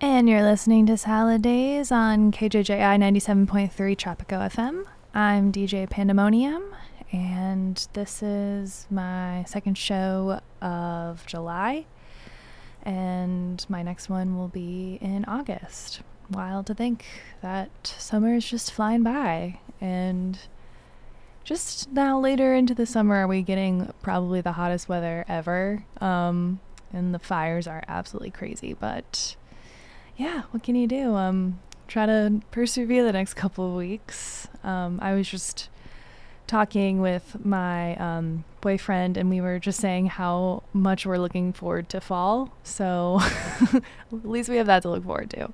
And you're listening to Salad Days on KJJI 97.3 Tropico FM. I'm DJ Pandemonium, and this is my second show of July, and my next one will be in August. Wild to think that summer is just flying by, and just now later into the summer are we getting probably the hottest weather ever, and the fires are absolutely crazy, but yeah, what can you do? Try to persevere the next couple of weeks. I was just talking with my boyfriend, and we were just saying how much we're looking forward to fall. So at least we have that to look forward to.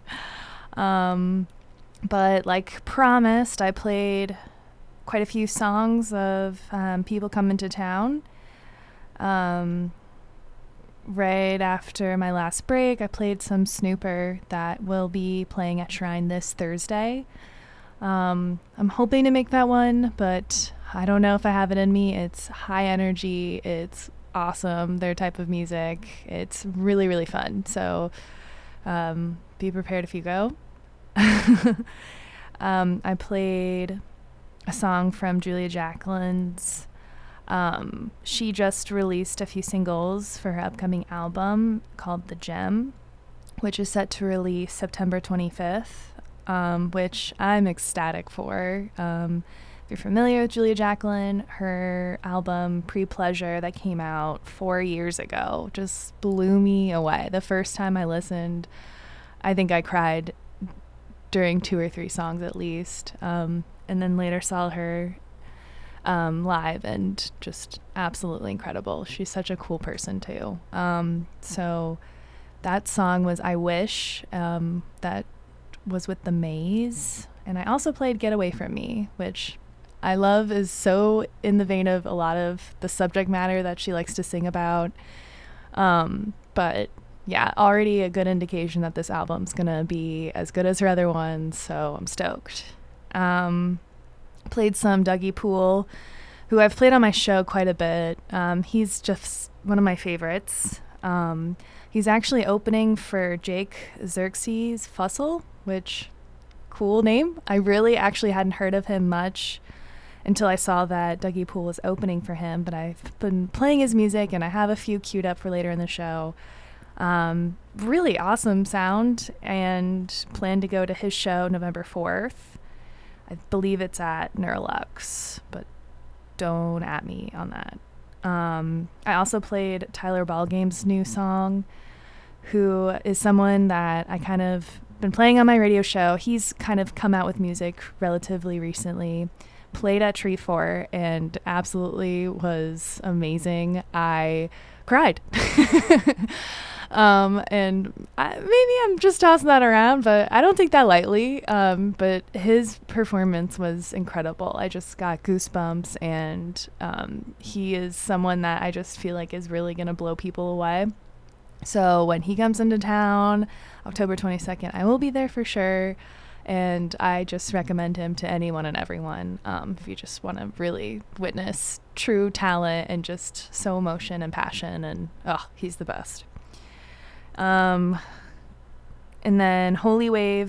But like promised, I played quite a few songs of people coming to town. Right after my last break, I played some Snooper that will be playing at Shrine this Thursday. I'm hoping to make that one, but I don't know if I have it in me. It's high energy. It's awesome. Their type of music. It's really, really fun. So be prepared if you go. I played a song from Julia Jacqueline's. She just released a few singles for her upcoming album called The Gem, which is set to release September 25th, which I'm ecstatic for. If you're familiar with Julia Jacqueline, her album Pre-Pleasure that came out 4 years ago just blew me away. The first time I listened, I think I cried during 2 or 3 songs at least, and then later saw her live, and just absolutely incredible. She's such a cool person too. So that song was I Wish, that was with The Maze, and I also played Get Away From Me, which I love, is so in the vein of a lot of the subject matter that she likes to sing about. But yeah, already a good indication that this album's gonna be as good as her other ones, so I'm stoked. Played some Dougie Poole, who I've played on my show quite a bit. He's just one of my favorites. He's actually opening for Jake Xerxes Fussell, which, cool name. I really actually hadn't heard of him much until I saw that Dougie Poole was opening for him, but I've been playing his music, and I have a few queued up for later in the show. Really awesome sound, and plan to go to his show November 4th. I believe it's at Neurolux, but don't at me on that. I also played Tyler Ballgame's new song, who is someone that I kind of been playing on my radio show. He's kind of come out with music relatively recently. Played at Treefort and absolutely was amazing. I cried. And maybe I'm just tossing that around, but I don't take that lightly. But his performance was incredible. I just got goosebumps, and he is someone that I just feel like is really going to blow people away. So when he comes into town, October 22nd, I will be there for sure. And I just recommend him to anyone and everyone, if you just want to really witness true talent and just so emotion and passion. And he's the best. And then Holy Wave